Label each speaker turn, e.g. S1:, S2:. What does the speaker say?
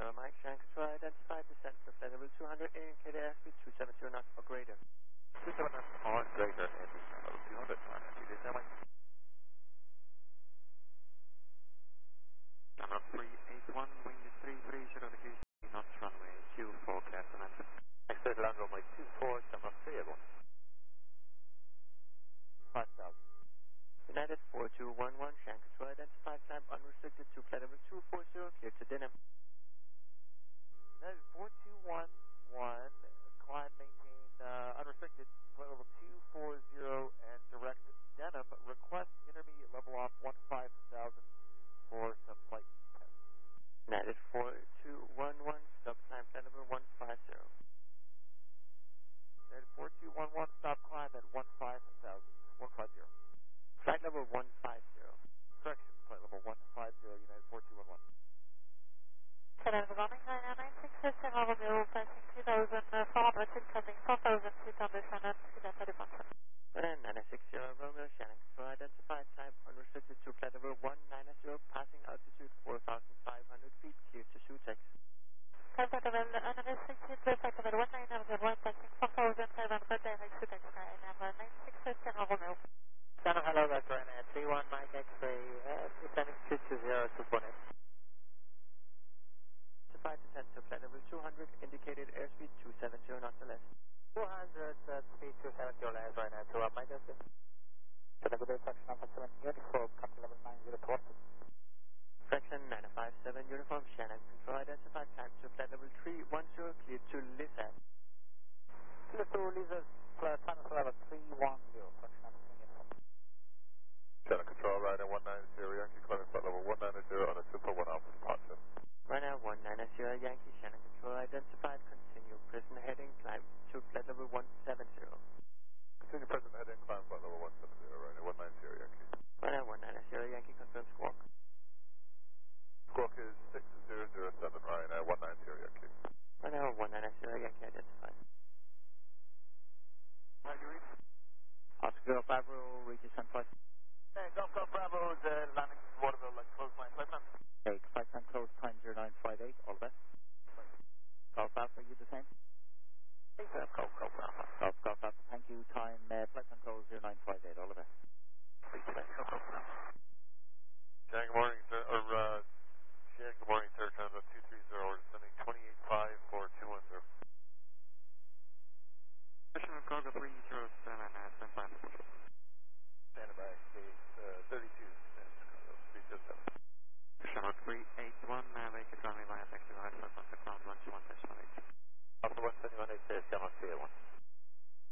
S1: Mike, Shank Control identified descent for flight level 200, indicated airspeed 270 knots or greater.
S2: 270 knots or greater, descent level 200, is that Mike? Channel 381, wind is 330 degrees, knots runway 2 forecast and answer. Next is land runway 24, channel 381.
S1: 5000. United 4211, Shank Control identified climb unrestricted to flight level 240, clear to Denham.
S3: United 4211, climb maintained unrestricted, flight level 240 and direct Denham. Request intermediate level off 15,000 for some flight tests.
S1: United 4211, stop climb flight level 150.
S3: United 4211, stop climb at 150.
S1: Flight level 150.
S3: Correction, flight level 150, United 4211.
S4: Hello, Bombing 996, Romeo, passing 3,400, incoming 4,000 feet on the Shannon, Delta departure.
S1: 960 Romeo, Shannon Control identified climb unrestricted to flight level 190, passing altitude 4,500 feet, clear to Sutex.
S4: Flight level unrestricted, flight level 190, passing 4,500, direct Sutex, number 960 Romeo.
S5: Channel hello, that's Ryanair 31 Mike X-ray, descending 220 to Bonnet.
S1: Identified descent to flight level 200, indicated airspeed 270 knots or less.
S5: 200 speed 270 or less, Ryanair 21 Mike X-ray. Good day, fraction Alpha 7 uniform, company level 9020.
S1: Fraction 957 uniform, Shannon Control identified climb to flight level 310, clear to Lizard.
S5: Clear to Lizard, final level 310, fraction Alpha 7 uniform.
S2: Channel Control, Ryanair 190, Yankee climbing flight level 190 on a Super 1 Alpha departure.
S1: Ryanair 190 Yankee, Shannon Control identified, continue present heading, climb to flight level 170.
S2: Continue present heading, climb flight level 170, Ryanair 190 Yankee.
S1: Ryanair 190 Yankee, confirm squawk.
S2: Squawk is 6007, Ryanair 190 Yankee.
S1: Ryanair 190 Yankee identified.
S3: How do you read?
S1: Oscar Golf Bravo, Regis on flight.
S3: Hey, Golf Bravo, landing Waterville, like close line, flight plan.
S1: Okay, flight time close, time 0958, all the best. Golf Alpha, you the same?
S3: Golf Alpha.
S1: Golf Alpha, thank you, time, flight time close 0958, all the best.
S3: Golf Alpha.
S2: Shannon, good morning, sir. Shannon, good morning, sir. Canada 230, we're descending 285410.
S5: Mission Cargo 307, stand by.